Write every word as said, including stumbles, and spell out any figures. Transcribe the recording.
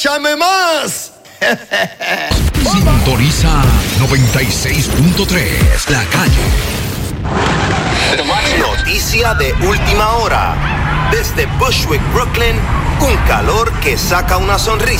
¡Échame más! Sintoniza noventa y seis punto tres, La Calle. Noticia de última hora. Desde Bushwick, Brooklyn, un calor que saca una sonrisa.